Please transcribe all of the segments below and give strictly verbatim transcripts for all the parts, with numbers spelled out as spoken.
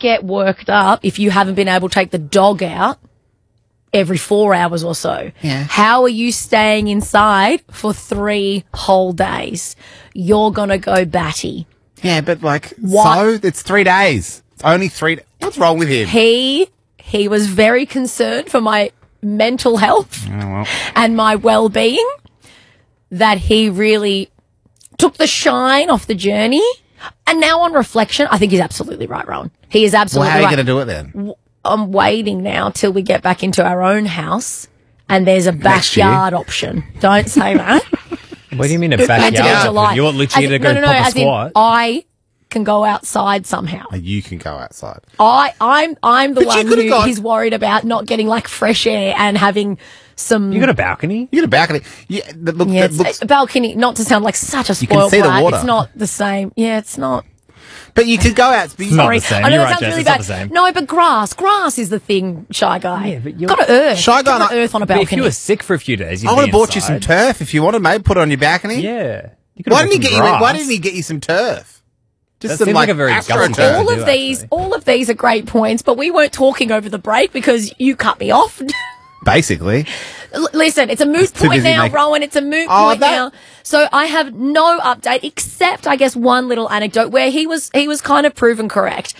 get worked up if you haven't been able to take the dog out every four hours or so. Yeah. How are you staying inside for three whole days? You're going to go batty. Yeah, but like, What? so it's three days. It's only three. Da- What's wrong with him? He, he was very concerned for my mental health Oh, well. and my well-being, that he really took the shine off the journey. And now on reflection, I think he's absolutely right, Rowan. He is Well, absolutely how are you right. going to do it then? I'm waiting now till we get back into our own house and there's a Next year. backyard option. Don't say that. What do you mean a Meant to be backyard? July. You want Lucia As to in- go no, no, no, pop a as in squat? I can go outside somehow. Oh, you can go outside. I, I'm, I'm the But you one could've who got- he's worried about not getting like fresh air and having some. You got a balcony? You got a balcony. Yeah, that look, Yeah, that it's, looks, a balcony. Not to sound like such a You can spoiled see the brat. water. It's not the same. Yeah, it's not. but you could go out. But you, Not Sorry, the same. I know You're that right, sounds Jess, really it's not bad. the same. No, but grass, grass is the thing, shy guy. Yeah, but you're- got to earth. Shy guy, got to I- earth on a But balcony. if you were sick for a few days, you'd I would be have bought you some inside. turf if you wanted, mate. Put it on your balcony. Yeah. You could Why have didn't he got get some you? Why grass. didn't he get you some turf? Just That some seems like a very Astro gutsy turf. all to of do, these, actually. all of these are great points, but we weren't talking over the break because you cut me off. Basically. L- Listen, it's a moot too point busy now, making- Rowan. It's a moot Oh, point that- now. So I have no update except, I guess, one little anecdote where he was he was kind of proven correct.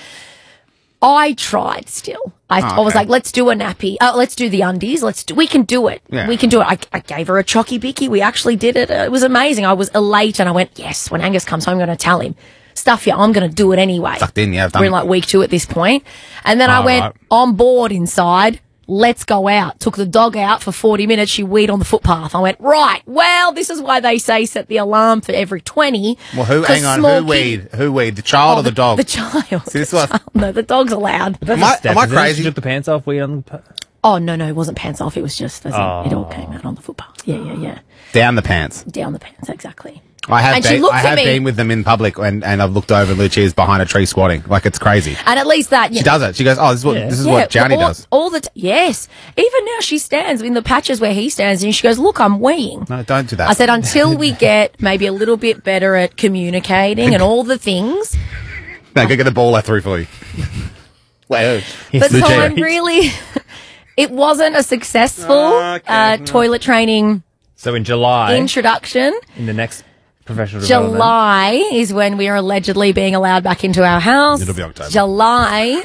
I tried still. I, Oh, I was okay. like, let's do a nappy. Uh, let's do the undies. Let's do, we can do it. Yeah. We can do it. I, I gave her a chocky bicky. We actually did it. Uh, It was amazing. I was elate and I went, yes, when Angus comes home, I'm going to tell him. Stuff you, I'm going to do it anyway. Sucked in, yeah, I've done We're in it. like week two at this point. And then I Oh, went right. on board inside. Let's go out. Took the dog out for forty minutes. She weed on the footpath. I went, right. Well, this is why they say set the alarm for every twenty. Well, who? 'Cause Hang on. small Who kid- weed? Who weed? The child Oh, or the dog? The child. See, this The is what- child. No, the dog's allowed. That's Am I- a step, am I isn't it? crazy? She took the pants off, we on the... pa- Oh, no, no, it wasn't pants off. It was just, as in, Oh. it all came out on the footpath. Yeah, yeah, yeah. Down the pants. Down the pants, exactly. I have. And she been, looked I at have me- been with them in public, and, and I've looked over, and Lucia's behind a tree squatting. Like it's crazy. And at least that, yeah. She does it. She goes, "Oh, this is what Yeah. this is Yeah, what Johnny all, does." all the t- yes. Even now, she stands in the patches where he stands, and she goes, "Look, I'm weeing." No, don't do that. I said, until we get maybe a little bit better at communicating and all the things. "No, go get the ball I threw for you." Well, But so Lucia. I'm really, it wasn't a successful Okay. uh, toilet training So in July, introduction. in the next professional development... July is when we are allegedly being allowed back into our house. It'll be October. July.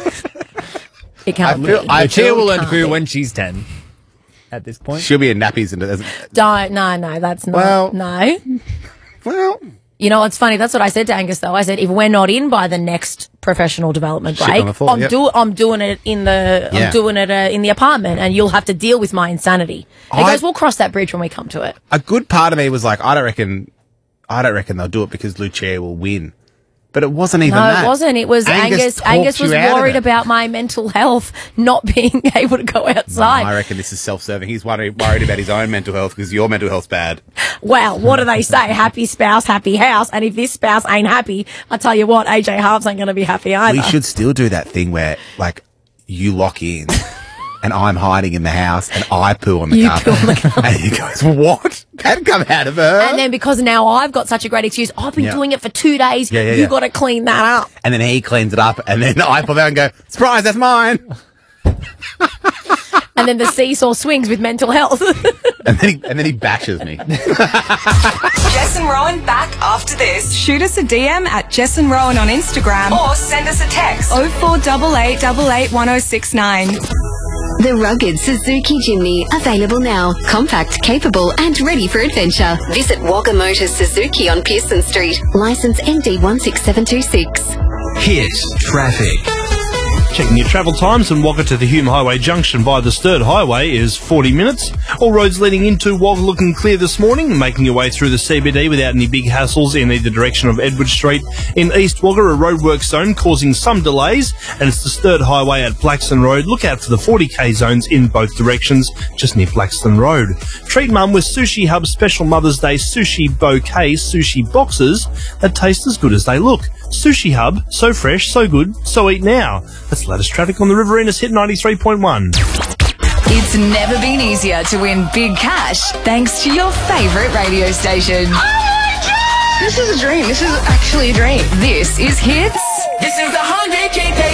It can't I feel- be. I Lucia feel- will learn to can't poo be. when she's ten. At this point. She'll be in nappies and Don't. No, no, that's not. Well- no. well. You know, it's funny. That's what I said to Angus, though. I said, if we're not in by the next professional development Shit break, on the floor, I'm, yep. do- I'm doing it in the, Yeah. I'm doing it uh, in the apartment, and you'll have to deal with my insanity. And he I- goes, we'll cross that bridge when we come to it. A good part of me was like, I don't reckon, I don't reckon they'll do it because Lucia will win. But it wasn't even No, that. it wasn't. It was Angus. talked Angus you was out of worried it. about my mental health, not being able to go No, outside. I reckon this is self-serving. He's worried, worried about his own mental health because your mental health's bad. Well, what do they say? Happy spouse, happy house. And if this spouse ain't happy, I tell you what, A J Harves ain't going to be happy either. We should still do that thing where, like, you lock in and I'm hiding in the house and I poo on the You carpet. poo on the carpet. And he goes, what? That come out of her. And then because now I've got such a great excuse, I've been Yeah. doing it for two days. Yeah, yeah, you yeah. got to clean that up. And then he cleans it up and then I pull out and go, surprise, that's mine. And then the seesaw swings with mental health. And then he, and then he bashes me. Jess and Rowan back after this. Shoot us a D M at Jess and Rowan on Instagram or send us a text oh four eight eight eight eight one oh six nine. The rugged Suzuki Jimny, available now. Compact, capable and ready for adventure. Visit Wagga Motors Suzuki on Pearson Street. Licence M D one six seven two six. Hit traffic. Checking your travel times from Wagga to the Hume Highway Junction by the Sturt Highway is forty minutes. All roads leading into Wagga looking clear this morning, making your way through the C B D without any big hassles in either direction of Edward Street. In East Wagga, a roadwork zone causing some delays, and it's the Sturt Highway at Blackstone Road. Look out for the forty K zones in both directions, just near Blackstone Road. Treat Mum with Sushi Hub's special Mother's Day sushi bouquet sushi boxes that taste as good as they look. Sushi Hub, so fresh, so good, so eat now. That's the latest traffic on the Riverina's Hit ninety-three point one. It's never been easier to win big cash thanks to your favourite radio station. This is a dream. This is actually a dream. This is Hits. This is the one hundred K pay.